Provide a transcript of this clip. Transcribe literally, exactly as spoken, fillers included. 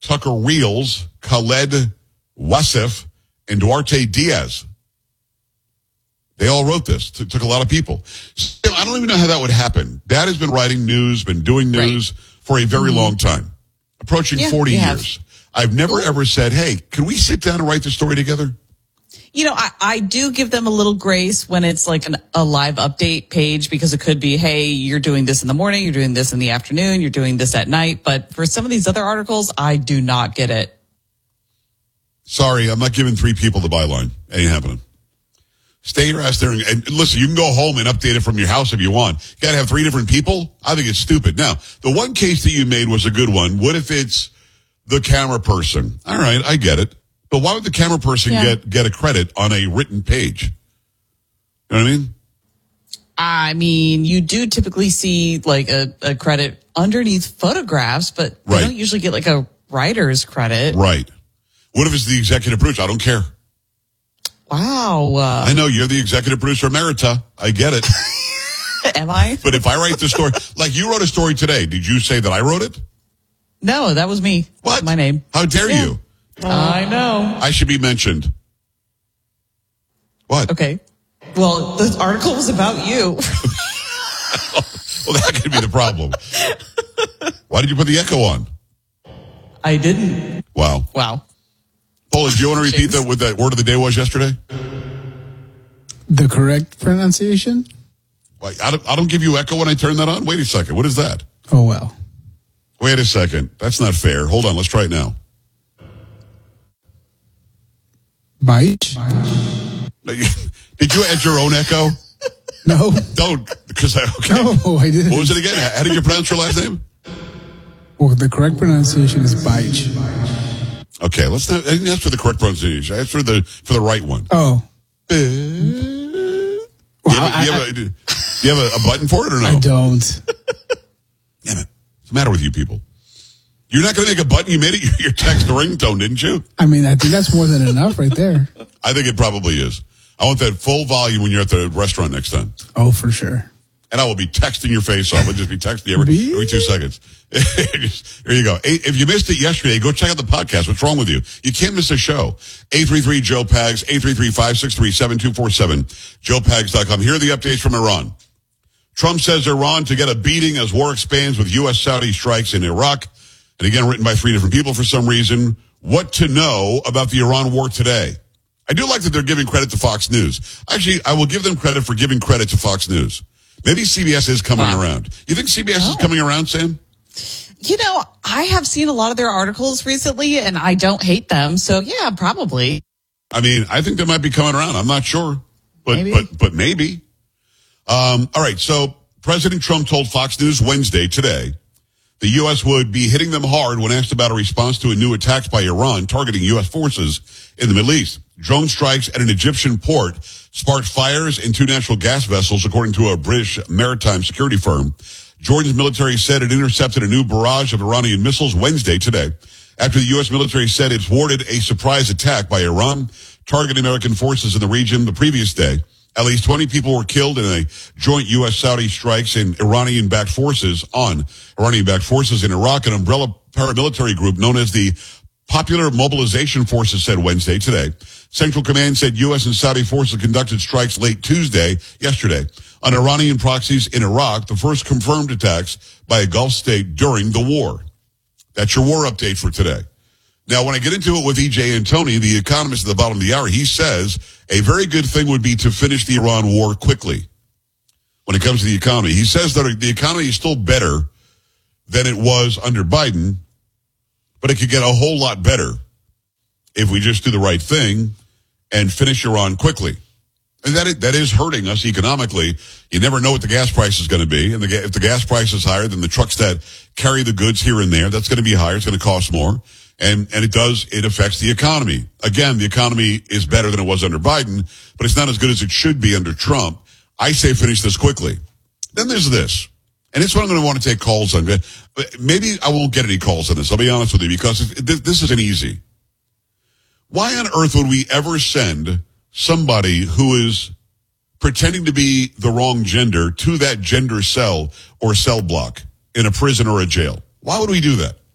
Tucker Wheels, Khaled Wasif, and Duarte Diaz. They all wrote this. It took a lot of people. So I don't even know how that would happen. Dad has been writing news, been doing news right. for a very mm-hmm. long time, approaching yeah, forty years. I've never ever said, hey, can we sit down and write the story together? You know, I, I do give them a little grace when it's like an, a live update page, because it could be, hey, you're doing this in the morning, you're doing this in the afternoon, you're doing this at night. But for some of these other articles, I do not get it. Sorry, I'm not giving three people the byline. Ain't happening. Stay your ass there and, and listen, you can go home and update it from your house if you want. You got to have three different people? I think it's stupid. Now, the one case that you made was a good one. What if it's the camera person? All right, I get it. But why would the camera person yeah. get, get a credit on a written page? You know what I mean? I mean, you do typically see like a, a credit underneath photographs, but they right. don't usually get like a writer's credit. Right. What if it's the executive producer? I don't care. Wow. Uh, I know you're the executive producer, Emerita. I get it. Am I? But if I write the story, like you wrote a story today, did you say that I wrote it? No, that was me. What? My name. How dare yeah. you? Uh, I know. I should be mentioned. What? Okay. Well, the article was about you. Well, that could be the problem. Why did you put the echo on? I didn't. Wow. Wow. Paula, do you want to repeat that what that word of the day was yesterday? The correct pronunciation? Like, I don't, I don't give you echo when I turn that on? Wait a second. What is that? Oh, well. Wait a second. That's not fair. Hold on. Let's try it now. Bite? Did you add your own echo? No. Don't. Because I, okay. No, I didn't. What was it again? How did you pronounce your last name? Well, the correct pronunciation is Bite. Okay, let's not ask for the correct pronunciation. Ask for the for the right one. Oh. Uh, do you have, a, you have, a, do you have a, a button for it or no? I don't. Damn it. What's the matter with you people? You're not going to make a button? You made it your, your text ringtone, didn't you? I mean, I think that's more than enough right there. I think it probably is. I want that full volume when you're at the restaurant next time. Oh, for sure. And I will be texting your face off. I'll just be texting you every, every two seconds. There you go. If you missed it yesterday, go check out the podcast. What's wrong with you? You can't miss a show. eight three three Joe Pags, eight three three, five six three, seven two four seven, joe pags dot com. Here are the updates from Iran. Trump says Iran to get a beating as war expands with U S Saudi strikes in Iraq. And again, written by three different people for some reason. What to know about the Iran war today. I do like that they're giving credit to Fox News. Actually, I will give them credit for giving credit to Fox News. Maybe C B S is coming wow. around. You think C B S oh. is coming around, Sam? You know, I have seen a lot of their articles recently, and I don't hate them. So, yeah, probably. I mean, I think they might be coming around. I'm not sure, but maybe. but but maybe. Um, all right, so President Trump told Fox News Wednesday, today, the U S would be hitting them hard when asked about a response to a new attacks by Iran targeting U S forces in the Middle East. Drone strikes at an Egyptian port sparked fires in two natural gas vessels, according to a British maritime security firm. Jordan's military said it intercepted a new barrage of Iranian missiles Wednesday, today, after the U S military said it thwarted a surprise attack by Iran targeting American forces in the region the previous day. At least twenty people were killed in a joint U S Saudi strikes in Iranian-backed forces on Iranian-backed forces in Iraq. An umbrella paramilitary group known as the Popular Mobilization Forces said Wednesday, today. Central Command said U S and Saudi forces conducted strikes late Tuesday, yesterday, on Iranian proxies in Iraq, the first confirmed attacks by a Gulf state during the war. That's your war update for today. Now, when I get into it with E J Antoni, the economist at the bottom of the hour, he says a very good thing would be to finish the Iran war quickly when it comes to the economy. He says that the economy is still better than it was under Biden, but it could get a whole lot better if we just do the right thing and finish Iran quickly. And that is, that is hurting us economically. You never know what the gas price is going to be. And the, if the gas price is higher, then the trucks that carry the goods here and there, that's going to be higher. It's going to cost more. And, and it does, it affects the economy. Again, the economy is better than it was under Biden, but it's not as good as it should be under Trump. I say finish this quickly. Then there's this. And it's what I'm going to want to take calls on. Maybe I won't get any calls on this. I'll be honest with you, because this isn't easy. Why on earth would we ever send somebody who is pretending to be the wrong gender to that gender cell or cell block in a prison or a jail? Why would we do that?